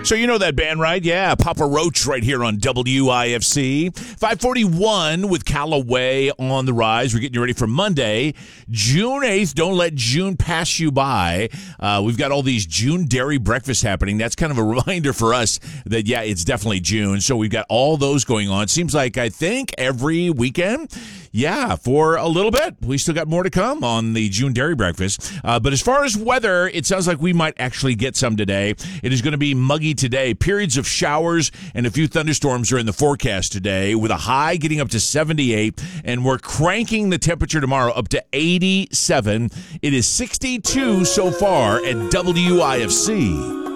So you know that band, right? Yeah, Papa Roach right here on WIFC. 541 with Callaway on the rise. We're getting you ready for Monday, June 8th. Don't let June pass you by. We've got all these June dairy breakfasts happening. That's kind of a reminder for us that, yeah, it's definitely June. So we've got all those going on. Seems like, I think, every weekend. Yeah, for a little bit. We still got more to come on the June dairy breakfast. But as far as weather, it sounds like we might actually get some today. It is going to be muggy today. Periods of showers and a few thunderstorms are in the forecast today, with a high getting up to 78. And we're cranking the temperature tomorrow up to 87. It is 62 so far at WIFC.